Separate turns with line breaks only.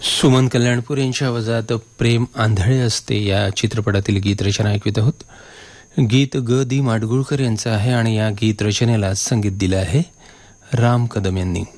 सुमन कल्याणपूर यांच्या आवाजात प्रेम आंधळे असते या चित्रपटातील गीत रचना ऐकवित आहोत. गीत ग दी माडगुळकर यांचं आहे आणि या गीत रचनेला संगीत दिलं आहे राम कदम यांनी.